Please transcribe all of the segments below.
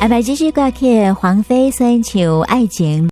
安排继续挂去黄飞孙求爱情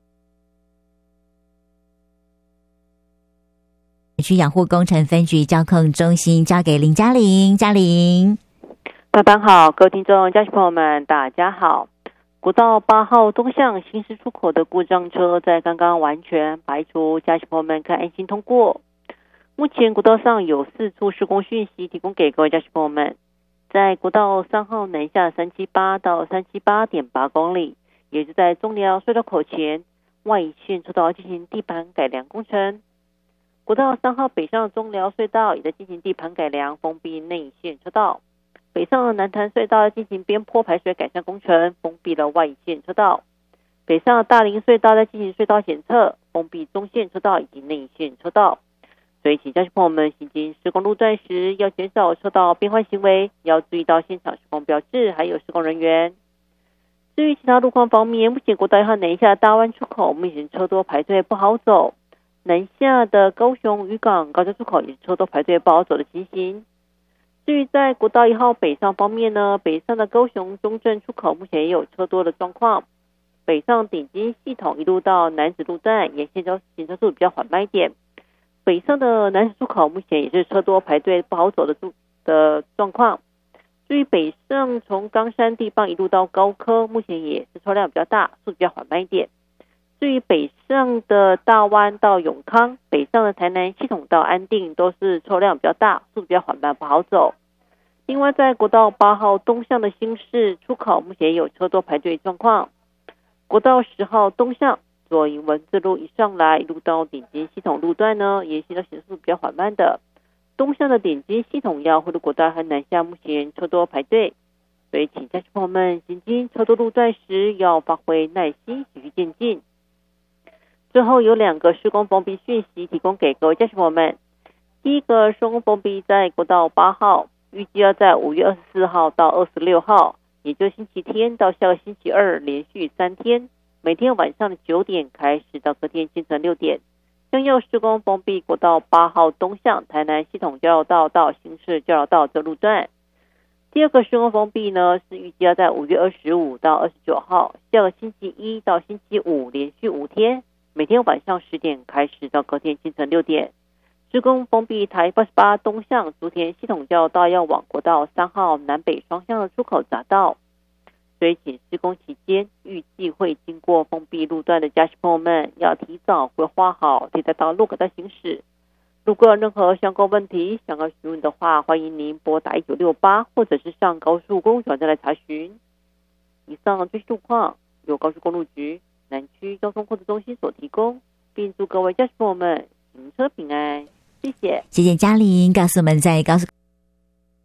区养护工程分局交控中心，交给林嘉玲。嘉玲， 班班好，各位听众、家属朋友们，大家好。国道8号东向新市出口的故障车在刚刚完全排除，家属朋友们可以安心通过。目前国道上有4处施工讯息提供给各位家属朋友们。在国道3号南下378到378.8公里，也是在中寮隧道口前外线车道进行地盘改良工程。国道3号北上中寮隧道也在进行地盘改良，封闭内线车道。北上南潭隧道进行边坡排水改善工程，封闭了外线车道。北上大林隧道在进行隧道检测，封闭中线车道以及内线车道。所以请家属朋友们行经施工路段时，要减少车道变换行为，要注意到现场施工标志还有施工人员。至于其他路况方面，目前国道1号南下大湾出口目前车多排队不好走，南下的高雄渔港高架出口也是车多排队不好走的情形。至于在国道1号北上方面呢，北上的高雄中正出口目前也有车多的状况，北上顶金系统一路到楠梓路段沿线行车速度比较缓慢一点，北上的楠梓出口目前也是车多排队不好走的状况。至于北上从冈山地磅一路到高科，目前也是车辆比较大，速度比较缓慢一点。至于北上的大湾到永康，北上的台南系统到安定都是车辆比较大，速度比较缓慢不好走。另外在国道8号东向的新市出口目前也有车多排队状况。国道10号东向左营文字路一上来一路到顶尖系统路段呢，沿线都行速比较缓慢的。东向的顶尖系统要汇入国道和南下目前车多排队，所以请家属朋友们行经车多路段时要发挥耐心，循序渐进。最后有2个施工封闭讯息提供给各位家属朋友们。第一个施工封闭在国道8号，预计要在5月24号到26号，也就是星期天到下个星期二连续3天，每天晚上9点开始到隔天清晨6点，将要施工封闭国道8号东向台南系统交流道到新市交流道这路段。第二个施工封闭呢，是预计要在5月25到29号，下个星期一到星期五连续5天，每天晚上10点开始到隔天清晨6点。施工封闭台88东向竹田系统交流道要往国道3号南北双向的出口匝道。所以请施工期间预计会经过封闭路段的家属朋友们要提早规划好替代道路可道行驶。如果有任何相关问题想要询问的话，欢迎您拨打1968或者是上高速公路网站来查询。以上最新路况由高速公路局南区交通控制中心所提供，并祝各位家属朋友们行车平安。谢谢。 谢谢嘉玲告诉我们在高速